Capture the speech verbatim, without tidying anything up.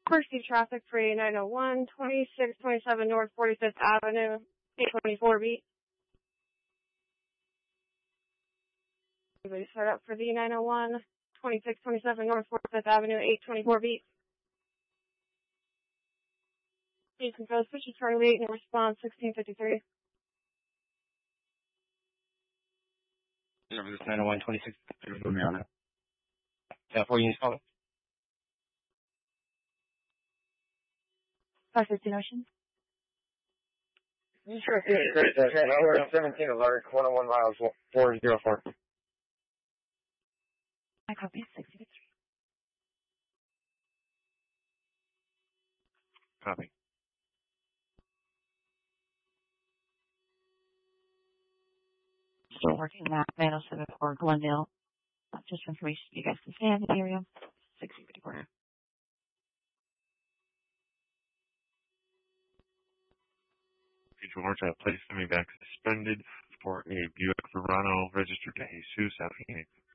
Receive traffic for A nine oh one, twenty-six twenty-seven North forty-fifth Avenue, eight twenty-four beat. Everybody start up for the nine oh one, twenty-six twenty-seven North forty-fifth Avenue, eight twenty-four beat. Please compose switches Charlie eight and response sixteen fifty-three. Service nine oh one, twenty-six fifty-three, Mariana. Yeah, four units calling. five fifteen Ocean. You sure see it, great, uh, Alert seventeen alert, one oh one miles, four zero four. I copy, six fifty-three. Copy. Still working map, nine oh seven for Glendale. Uh, just for information, you guys can stay in the area. six fifty-four. Future Horse, uh, please send me back suspended for a Buick Verano registered to Jesus Avenue.